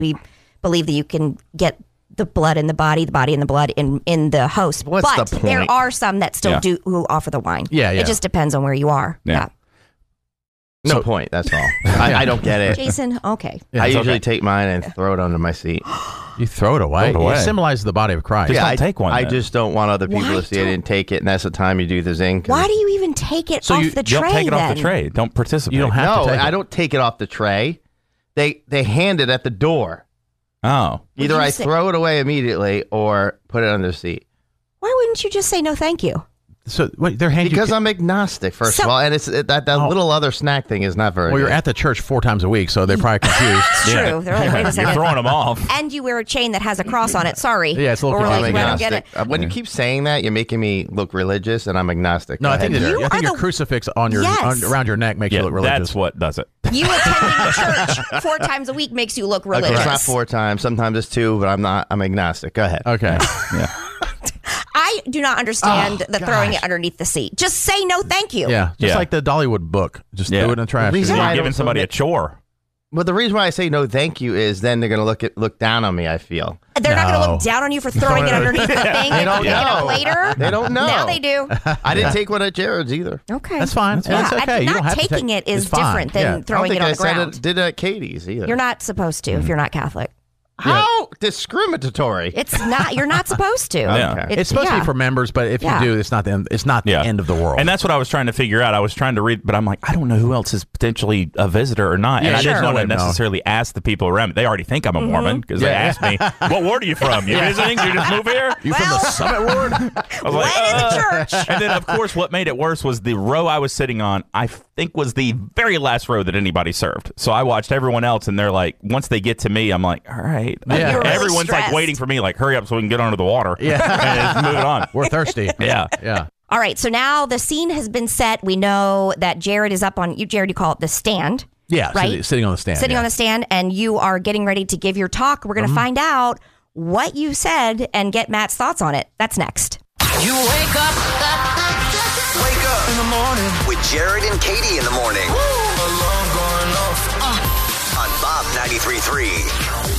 we believe that you can get the blood in the body in the blood in the host. What's but the point? there are some that still do who offer the wine. Yeah. It just depends on where you are. Yeah. No point. That's all. I don't get it. Jason, okay. I usually take mine and throw it under my seat. You throw it away. Throw it away. It symbolizes the body of Christ. Just don't take one. I then. just don't want other people Why to see I didn't take it, and that's the time you do the zing. Why do you even take it So off you the tray? Don't take it then? off the tray. Don't participate. You don't have No, to take it. I don't take it off the tray. They hand it at the door. Oh. Either you I say- throw it away immediately or put it under the seat. Why wouldn't you just say no, thank you? So wait, they're handing Because you. I'm agnostic, first So- of all, and it's that little other snack thing is not very Well, you're good. at the church 4 times a week, so they're probably confused. It's true. They're like, wait a You're second. throwing them off. And you wear a chain that has a cross on it. Sorry. Yeah, it's a little We're I'm like, confusing. I don't get it. agnostic. When you keep saying that, you're making me look religious, and I'm agnostic. No, Go I think, ahead, Jerry. You I think are your the- crucifix on your Yes. around your neck makes Yeah, you look religious. that's what does it. You attending church 4 times a week makes you look religious. It's not 4 times. Sometimes it's 2, but I'm not. I'm agnostic. Go ahead. Okay. Yeah. I do not understand the throwing it underneath the seat. Just say no, thank you. Yeah, just Yeah. like the Dollywood book. Just Yeah. throw it in the trash. reason You're why I giving don't somebody a submit- chore. Well, the reason why I say no, thank you, is then they're going to look down on me. I feel They're not going to No. look down on you for throwing it underneath the thing. They don't pick it up know. later. they don't know. Now they do. I didn't take one at Jared's either. Okay. That's fine. That's Yeah, okay. You not don't have to taking take, it is it's fine. different than Yeah. I don't throwing think it on I the said ground. did it at Katie's either. You're not supposed to if you're not Catholic. How discriminatory. It's not. You're not supposed to. Yeah. Okay. It's supposed to yeah. be for members, but if Yeah. you do, it's not the end. It's not the Yeah. end of the world. And that's what I was trying to figure out. I was trying to read, but I'm like, I don't know who else is potentially a visitor or not. And Yeah, I sure. didn't want to No. necessarily ask the people around me. They already think I'm a Mormon because they Yeah. asked me, what ward are you from? You visiting? You just move here? you from the Summit Ward? I was like, Went in the church. And then, of course, what made it worse was the row I was sitting on, I think was the very last row that anybody served. So I watched everyone else, and they're like, once they get to me, I'm like, all right. Yeah. You're really Everyone's like stressed. waiting for me, like, hurry up so we can get onto the water. Yeah. And just move it on. We're thirsty. Yeah. Yeah. All right. So now the scene has been set. We know that Jared is up on you. Jared, you call it the stand. Yeah. Right? Sitting on the stand. Sitting yeah. on the stand, and you are getting ready to give your talk. We're going to find out what you said and get Matt's thoughts on it. That's next. You wake up in the morning. With Jared and Katie in the morning. Alarm going off. On Bob 93.3.